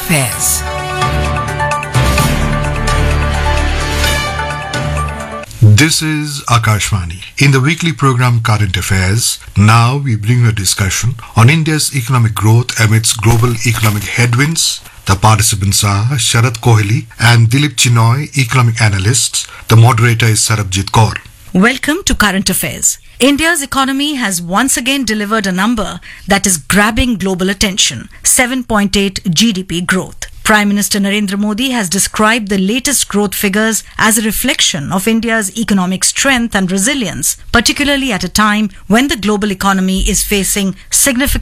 Affairs. This is Akashvani. In the weekly program Current Affairs, now we bring you a discussion on India's economic growth amidst global economic headwinds. The participants are Sharat Kohli and Dilip Chinoy, economic analysts. The moderator is Sarabjit Kaur. Welcome to Current Affairs. India's economy has once again delivered a number that is grabbing global attention, 7.8 GDP growth. Prime Minister Narendra Modi has described the latest growth figures as a reflection of India's economic strength and resilience, particularly at a time when the global economy is facing significant